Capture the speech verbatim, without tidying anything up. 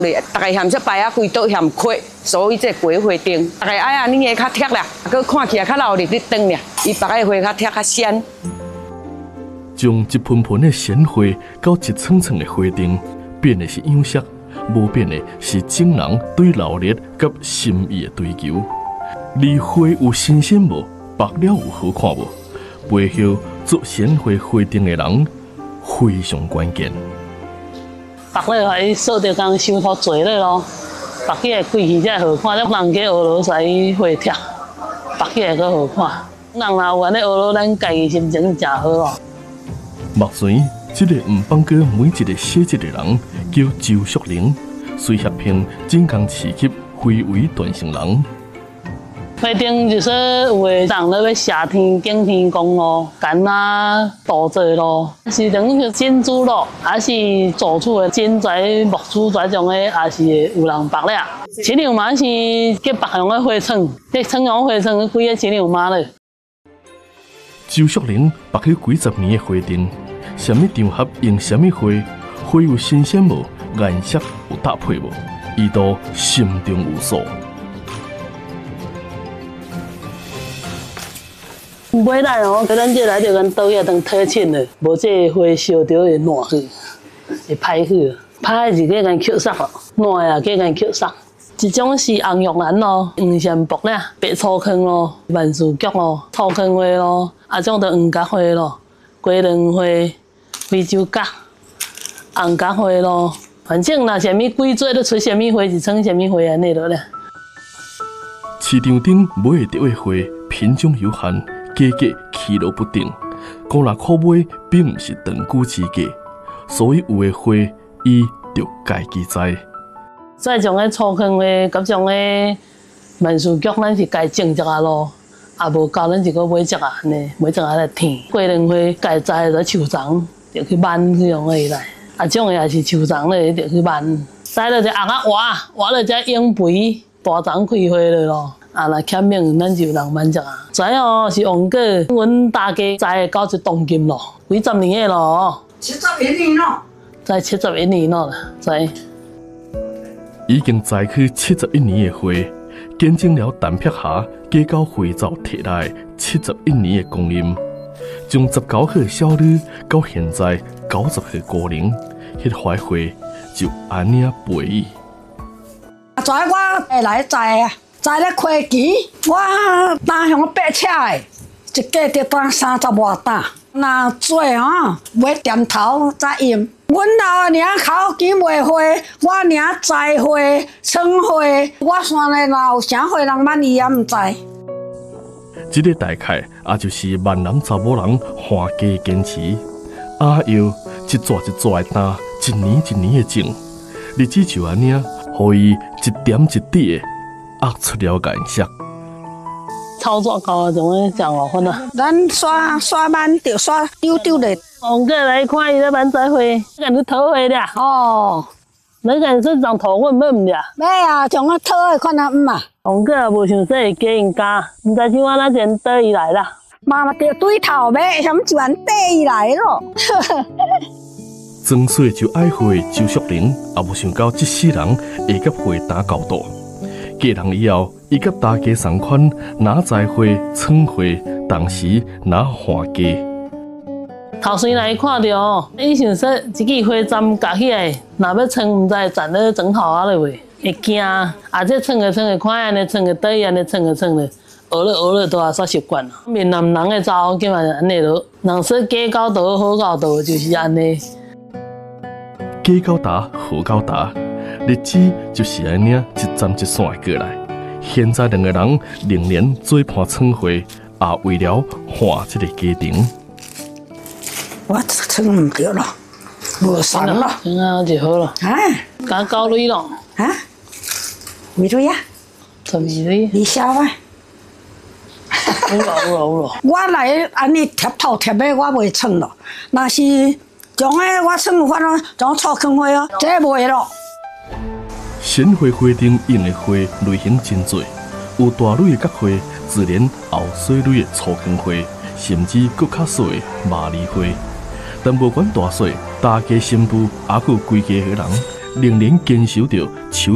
大家嫌这牌啊，规倒嫌亏，所以这鬼花灯，大家爱安尼个较贴啦，佮看起来较闹热啲灯俩，伊别个花较贴较鲜。 将一盆盆的鲜花到一层层的花灯，变的是样式，无变的是整人对热烈甲心意的追求。而花有新鲜无，白了有好看无，背后做鲜花花灯的人非常关键。 白了还扫着工伤头济了咯，白起来贵气才好看，咱人家学罗西花贴，白起来佫好看。人若有安尼学罗，咱家己心情真好哦。 目前，这个唔放过每一个细节的人叫周淑玲，随协平整工市级非为传承人。 花灯就是有的人咧要谢天敬天公咯，干啊稻蔗咯，是等于金珠咯，还是做出的金材、木珠这种的，也是有人白了。七娘妈是结白用的花床，这床用花床几个七娘妈咧。 周淑玲白去几十年的花灯，什么场合用什么花，花有新鲜无，颜色有搭配无，伊都心中有数。 买来哦，咱这来就跟倒遐当讨亲的，无这花烧着会烂去，会歹去。歹是计跟吸煞咯，烂啊计跟吸煞。一种是红玉兰咯，黄线卜咧，白草坑咯，万事菊咯，草坑花咯，啊种着黄角花咯，龟苓花、非洲角、红角花咯。反正若啥物季节都出啥物花，就创啥物花安尼落咧。 市场顶买得到的花品种有限。 价格起落不定，讲若可买，并唔是长久之计，所以有的花，伊就家己栽。 这种的草坑花，甲种的万事菊，咱是家种一下咯，啊无够咱就搁买一下呢，买一下来添。桂林花家栽在树丛，就去挽去用的来，啊种的也是树丛咧，就去挽。栽了就红啊活，活了才养肥，大丛开花了咯。 啊，若欠命，咱就人慢食啊。知哦，是王果，阮大家栽到一当今咯，几十年的咯。 七十一年咯。 栽七十一年咯，栽。 已经栽去七十一年的花，见证了陈碧霞嫁到花灶摕来七十一年的光阴。从十九岁少女到现在九十岁高龄，迄怀花就安尼陪伊。 在我会来栽啊。 在咧花期，我单向八尺的，一架得当三十外担。若做吼，要点头再用。阮老娘口见卖花，我娘栽花、创花，我山内若有啥花人捌伊也毋知。 这个大概也就是万人查某人花家的坚持。阿佑一撮一撮的担，一年一年的种，日子就安尼，互伊一点一滴的。 压出了颜色， 操作高啊，怎么讲五分啊？ 咱刷刷慢就刷丢丢的。 王哥来看伊咧满栽花，敢你讨花俩？ 哦， 你敢说让讨阮买唔俩？ 买啊，像我讨的看啊唔啊。 王哥也无想说会加因家，唔知像我那前倒伊来啦。 妈妈着对头买，什么就按缀伊来咯。 装水就爱花周淑玲，也无想到这世人会甲花打交道。 嫁人以后，伊甲大家同款，拿栽花、创花，同时拿花家。 头先来看到，伊想说一支花针夹起来，若要创，毋知站咧枕头啊咧喂，会惊。啊，这创个创个，看安尼创个，倒伊安尼创个创个，学了学了都也煞习惯了。闽南人的查某囝嘛是安尼咯，人说嫁到倒好到倒就是安尼。 嫁到大好到大。 日子就是安尼一站一线过来。现在两个人仍然做伴创花，也为了换这个家庭。 我创唔着咯，无算咯， 创啊就好了。 啊， 加交钱咯。 啊，为咗呀？ 什么钱？ 你晓啊？ 有咯有咯有咯。 我来安尼贴头贴尾，我袂创咯。若是种诶，我创法咯，种草坑花哦，这袂咯。 鲜花花灯用的花类型真多，有大蕊的角花，自然后细蕊的粗坑花，甚至搁较细的麻梨花。但无管大小，大家新妇也有规家的人， 仍然坚守着手